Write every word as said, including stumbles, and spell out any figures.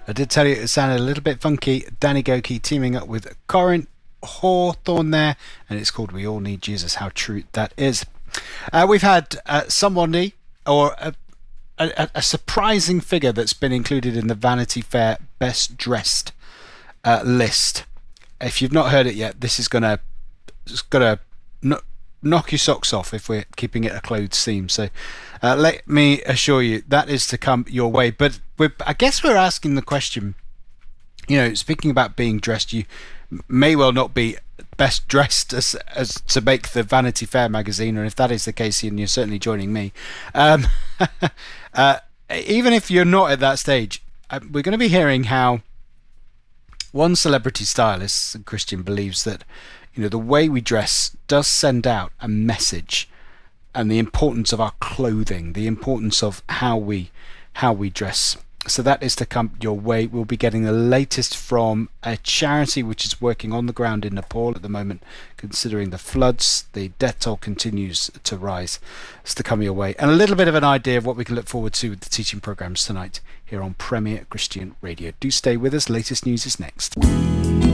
I did tell you it sounded a little bit funky. Danny Goki teaming up with Corin Hawthorne there, and it's called We All Need Jesus. How true that is. Uh, we've had uh, somebody, or a, a, a surprising figure that's been included in the Vanity Fair Best Dressed uh, list. If you've not heard it yet, this is gonna it's gonna no, knock your socks off if we're keeping it a clothes theme. So uh, let me assure you that is to come your way. But we're, I guess we're asking the question, you know, speaking about being dressed, you may well not be best dressed as, as to make the Vanity Fair magazine, or if that is the case, then you're certainly joining me. Um, uh, even if you're not at that stage, uh, we're going to be hearing how one celebrity stylist, Christian, believes that, you know, the way we dress does send out a message, and the importance of our clothing, the importance of how we how we dress. So that is to come your way. We'll be getting the latest from a charity which is working on the ground in Nepal at the moment, considering the floods. The death toll continues to rise. It's to come your way. And a little bit of an idea of what we can look forward to with the teaching programs tonight here on Premier Christian Radio. Do stay with us. Latest news is next.